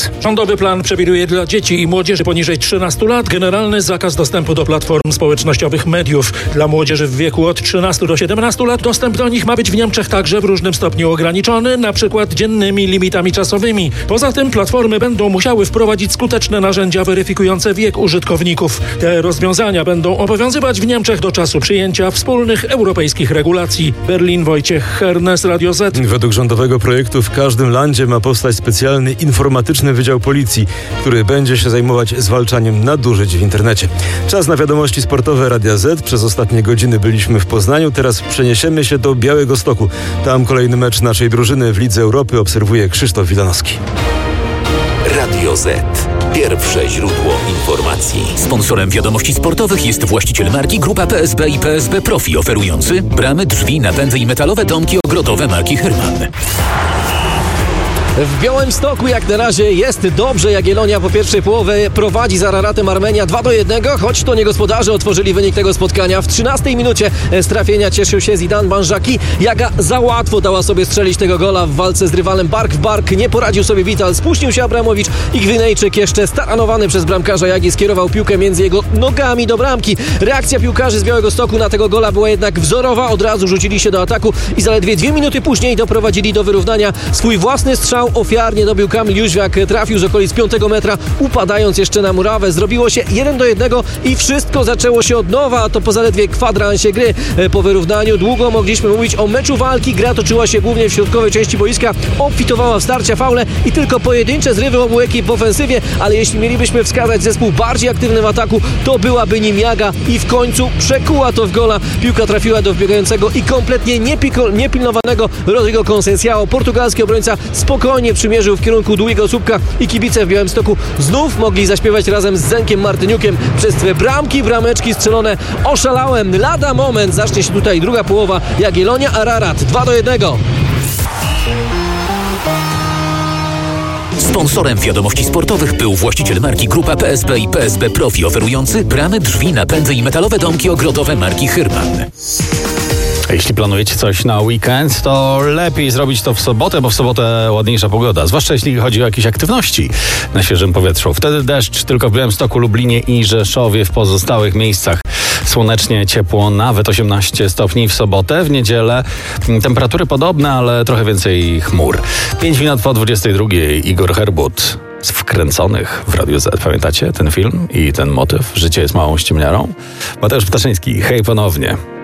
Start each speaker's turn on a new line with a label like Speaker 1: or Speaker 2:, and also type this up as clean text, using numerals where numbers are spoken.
Speaker 1: Press.
Speaker 2: Rządowy plan przewiduje dla dzieci i młodzieży poniżej 13 lat generalny zakaz dostępu do platform społecznościowych mediów. Dla młodzieży w wieku od 13 do 17 lat dostęp do nich ma być w Niemczech także w różnym stopniu ograniczony, na przykład dziennymi limitami czasowymi. Poza tym platformy będą musiały wprowadzić skuteczne narzędzia weryfikujące wiek użytkowników. Te rozwiązania będą obowiązywać w Niemczech do czasu przyjęcia wspólnych europejskich regulacji. Berlin, Wojciech Hernes, Radio Z.
Speaker 3: Według rządowego projektu w każdym landzie ma powstać specjalny informatyczny wydział policji, który będzie się zajmować zwalczaniem nadużyć w internecie. Czas na wiadomości sportowe Radia Z. Przez ostatnie godziny byliśmy w Poznaniu, teraz przeniesiemy się do Białegostoku. Tam kolejny mecz naszej drużyny w Lidze Europy obserwuje Krzysztof Wilanowski.
Speaker 1: Radio Z. Pierwsze źródło informacji.
Speaker 4: Sponsorem wiadomości sportowych jest właściciel marki Grupa PSB i PSB Profi, oferujący bramy, drzwi, napędy i metalowe domki ogrodowe marki Hyrman.
Speaker 5: W Białymstoku jak na razie jest dobrze. Jagiellonia po pierwszej połowie prowadzi z Araratem Armenia 2-1, choć to nie gospodarze otworzyli wynik tego spotkania. W 13 minucie z trafienia cieszył się Zidane Banżaki. Jaga za łatwo dała sobie strzelić tego gola w walce z rywalem bark w bark. Nie poradził sobie Vital, spóźnił się Abramowicz i Gwinejczyk jeszcze staranowany przez bramkarza Jagi skierował piłkę między jego nogami do bramki. Reakcja piłkarzy z Białegostoku na tego gola była jednak wzorowa. Od razu rzucili się do ataku i zaledwie 2 minuty później doprowadzili do wyrównania. Swój własny strzał ofiarnie dobił Kamil Jóźwiak, trafił z okolic 5 metra, upadając jeszcze na murawę. Zrobiło się 1-1 i wszystko zaczęło się od nowa, a to po zaledwie kwadransie gry. Po wyrównaniu długo mogliśmy mówić o meczu walki. Gra toczyła się głównie w środkowej części boiska, obfitowała w starcia, faule i tylko pojedyncze zrywy obu ekip w ofensywie, ale jeśli mielibyśmy wskazać zespół bardziej aktywny w ataku, to byłaby nim Jaga i w końcu przekuła to w gola. Piłka trafiła do wbiegającego i kompletnie niepilnowanego Rodrigo Conceição. Portugalski obrońca spokojnie przymierzył w kierunku długiego słupka i kibice w Białymstoku znów mogli zaśpiewać razem z Zenkiem Martyniukiem. Przez bramki, brameczki strzelone oszalałem. Lada moment zacznie się tutaj druga połowa. Jagiellonia Ararat 2-1.
Speaker 4: Sponsorem wiadomości sportowych był właściciel marki Grupa PSB i PSB Profi, oferujący bramy, drzwi, napędy i metalowe domki ogrodowe marki Hyrman.
Speaker 6: Jeśli planujecie coś na weekend, to lepiej zrobić to w sobotę, bo w sobotę ładniejsza pogoda. Zwłaszcza jeśli chodzi o jakieś aktywności na świeżym powietrzu. Wtedy deszcz tylko w Białymstoku, Lublinie i Rzeszowie. W pozostałych miejscach słonecznie, ciepło, nawet 18 stopni w sobotę. W niedzielę temperatury podobne, ale trochę więcej chmur. 5 minut po 22. Igor Herbut z Wkręconych w Radiu Z. Pamiętacie ten film i ten motyw? Życie jest małą ściemniarą? Mateusz Ptaszyński, hej ponownie.